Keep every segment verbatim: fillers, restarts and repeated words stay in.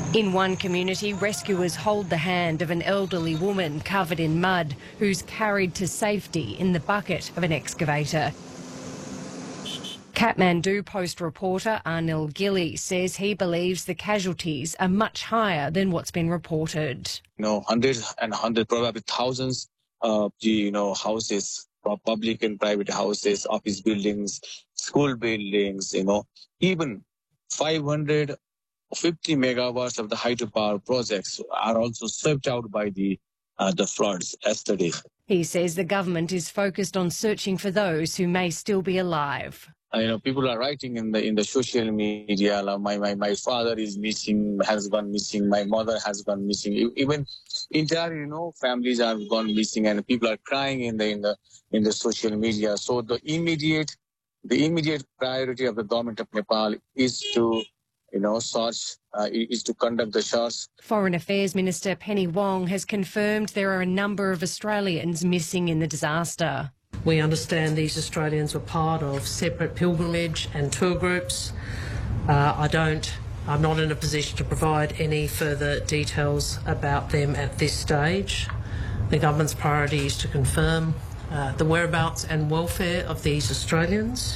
In one community, rescuers hold the hand of an elderly woman covered in mud who's carried to safety in the bucket of an excavator. Kathmandu Post reporter Anil Gilly says he believes the casualties are much higher than what's been reported. You know, hundreds and hundreds, probably thousands of, you know, houses, public and private houses, office buildings, school buildings, you know, even five hundred fifty megawatts of the hydropower projects are also swept out by the uh, the floods yesterday. He says the government is focused on searching for those who may still be alive. Uh, you know, people are writing in the in the social media, like, my, my my father is missing, has gone missing, my mother has gone missing. Even entire, you know, families have gone missing, and people are crying in the in the in the social media. So the immediate the immediate priority of the government of Nepal is to, you know, search, uh, is to conduct the search. Foreign Affairs Minister Penny Wong has confirmed there are a number of Australians missing in the disaster. We understand these Australians were part of separate pilgrimage and tour groups. Uh, I don't, I'm not in a position to provide any further details about them at this stage. The government's priority is to confirm uh, the whereabouts and welfare of these Australians,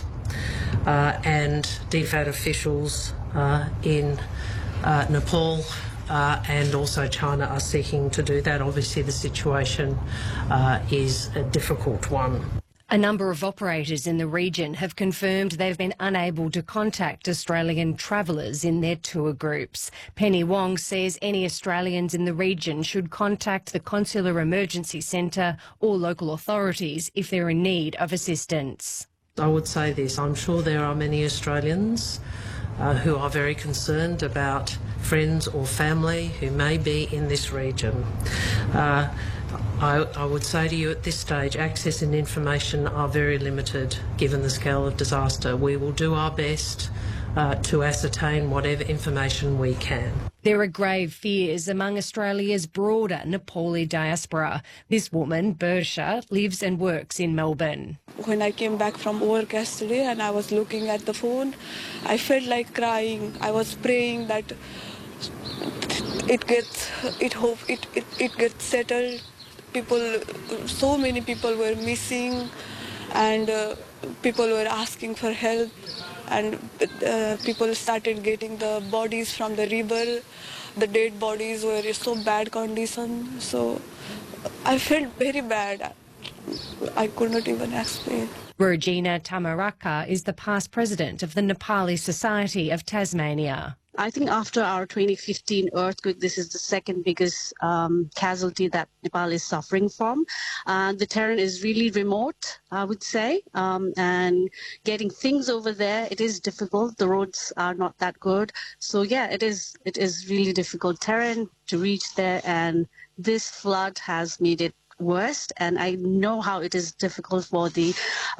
uh, and D F A D officials uh, in uh, Nepal Uh, and also China are seeking to do that. Obviously, the situation uh, is a difficult one. A number of operators in the region have confirmed they've been unable to contact Australian travellers in their tour groups. Penny Wong says any Australians in the region should contact the Consular Emergency Centre or local authorities if they're in need of assistance. I would say this, I'm sure there are many Australians uh, who are very concerned about friends or family who may be in this region. Uh, I, I would say to you at this stage, access and information are very limited given the scale of disaster. We will do our best uh, to ascertain whatever information we can. There are grave fears among Australia's broader Nepali diaspora. This woman, Bersha, lives and works in Melbourne. When I came back from work yesterday and I was looking at the phone, I felt like crying. I was praying that it gets, it hope it, it, it gets settled. People, so many people were missing, and uh, people were asking for help, and uh, people started getting the bodies from the river. The dead bodies were in so bad condition, so I felt very bad. I could not even explain. Regina Tamaraka is the past president of the Nepali Society of Tasmania. I think after our twenty fifteen earthquake, this is the second biggest um, casualty that Nepal is suffering from. Uh, the terrain is really remote, I would say, um, and getting things over there, it is difficult. The roads are not that good. So, yeah, it is, it is really difficult terrain to reach there, and this flood has made it worst, and I know how it is difficult for the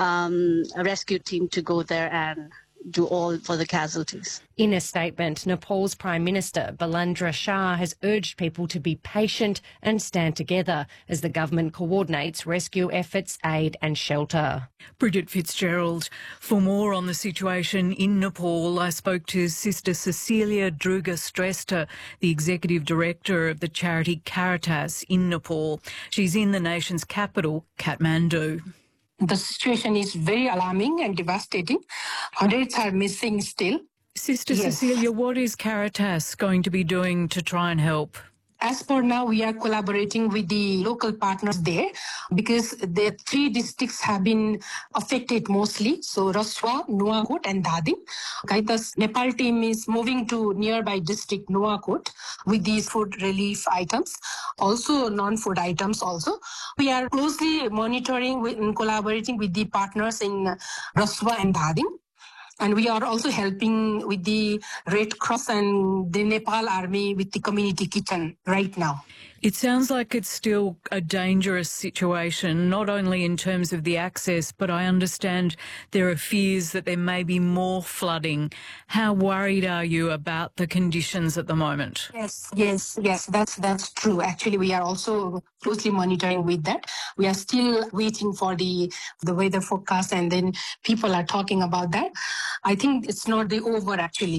um, rescue team to go there and do all for the casualties. In a statement, Nepal's Prime Minister Balandra Shah has urged people to be patient and stand together as the government coordinates rescue efforts, aid and shelter. Bridget Fitzgerald. For more on the situation in Nepal, I spoke to Sister Cecilia Druga Stresta, the Executive Director of the charity Caritas in Nepal. She's in the nation's capital, Kathmandu. The situation is very alarming and devastating. Hundreds are missing still. Sister Yes. Cecilia, what is Caritas going to be doing to try and help? As per now, we are collaborating with the local partners there because the three districts have been affected mostly. So Raswa, Nuwakot and Dhadim. Caritas Nepal team is moving to nearby district Nuwakot with these food relief items, also non-food items also. We are closely monitoring with, and collaborating with the partners in Raswa and Dhadim. And we are also helping with the Red Cross and the Nepal Army with the community kitchen right now. It sounds like it's still a dangerous situation, not only in terms of the access, but I understand there are fears that there may be more flooding. How worried are you about the conditions at the moment? Yes, yes, yes, that's that's true. Actually, we are also closely monitoring with that. We are still waiting for the the weather forecast, and then people are talking about that. I think it's not the over actually.